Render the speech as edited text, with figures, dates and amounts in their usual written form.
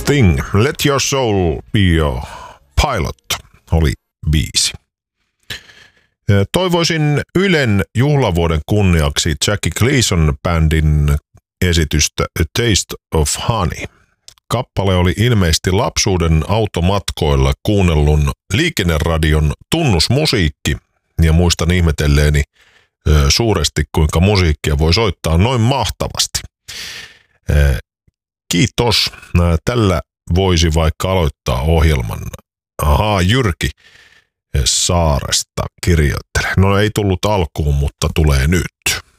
Sting, Let Your Soul Be Your Pilot oli biisi. Toivoisin Ylen juhlavuoden kunniaksi Jackie Gleason-bändin esitystä A Taste of Honey. Kappale oli ilmeisesti lapsuuden automatkoilla kuunnellun liikenneradion tunnusmusiikki, ja muistan ihmetelleeni suuresti, kuinka musiikkia voi soittaa noin mahtavasti. Kiitos. Tällä voisi vaikka aloittaa ohjelman. Jyrki Saaresta kirjoittelee. No ei tullut alkuun, mutta tulee nyt.